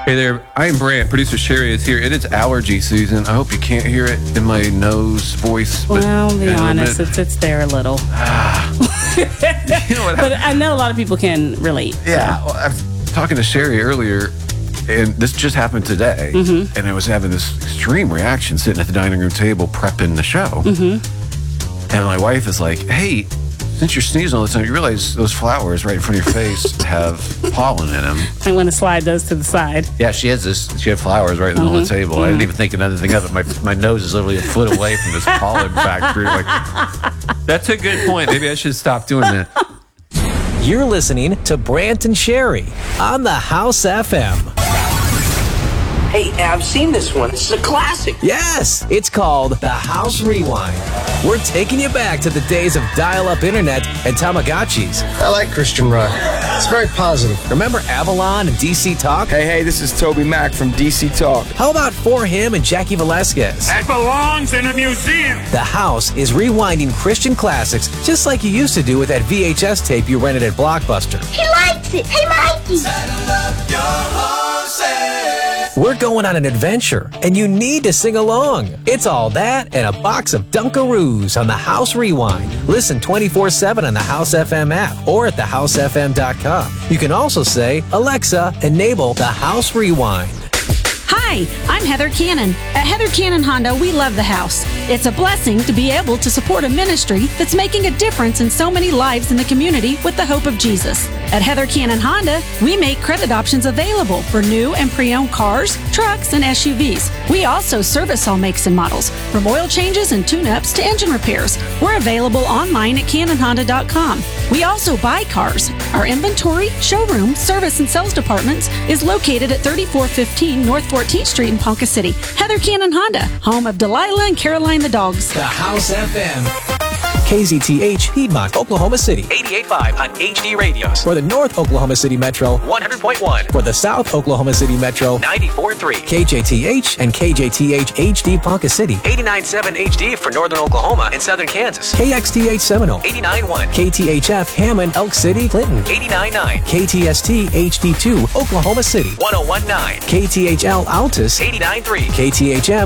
Hey there, I am Brant. Producer Sherry is here. It is allergy season. I hope you can't hear it in my nose, voice. Well, be honest, it's there a little. You know what? But I know a lot of people can relate. Yeah, well, I was talking to Sherry earlier, and this just happened today. Mm-hmm. And I was having this extreme reaction sitting at the dining room table prepping the show. Mm-hmm. And my wife is like, hey, since you're sneezing all the time, you realize those flowers right in front of your face have pollen in them. I'm going to slide those to the side. Yeah, she has this. She had flowers right in the middle of the table. I didn't even think of anything of it. My nose is literally a foot away from this pollen factory. Like, that's a good point. Maybe I should stop doing that. You're listening to Brant and Sherry on the House FM. Hey, I've seen this one. This is a classic. Yes, it's called The House Rewind. We're taking you back to the days of dial-up internet and Tamagotchis. I like Christian rock. It's very positive. Remember Avalon and DC Talk? Hey, this is Toby Mac from DC Talk. How about For Him and Jackie Velasquez? That belongs in a museum. The House is rewinding Christian classics just like you used to do with that VHS tape you rented at Blockbuster. He likes it. Hey, Mikey. Saddle up your horses. We're going on an adventure, and you need to sing along. It's all that and a box of Dunkaroos on the House Rewind. Listen 24/7 on the House FM app or at thehousefm.com. You can also say, Alexa, enable the House Rewind. Hi, I'm Heather Cannon. At Heather Cannon Honda, we love the house. It's a blessing to be able to support a ministry that's making a difference in so many lives in the community with the hope of Jesus. At Heather Cannon Honda, we make credit options available for new and pre-owned cars, trucks, and SUVs. We also service all makes and models, from oil changes and tune-ups to engine repairs. We're available online at CannonHonda.com. We also buy cars. Our inventory, showroom, service, and sales departments is located at 3415 North 14th Street in Ponca City. Heather Cannon Honda, home of Delilah and Caroline the dogs. The House FM. KZTH, Piedmont, Oklahoma City. 88.5 on HD radios. For the North Oklahoma City Metro, 100.1. For the South Oklahoma City Metro, 94.3. KJTH and KJTH HD Ponca City. 89.7 HD for Northern Oklahoma and Southern Kansas. KXTH Seminole, 89.1. KTHF Hammond, Elk City, Clinton. 89.9. KTST HD2, Oklahoma City. 101.9. KTHL Altus, 89.3. KTHM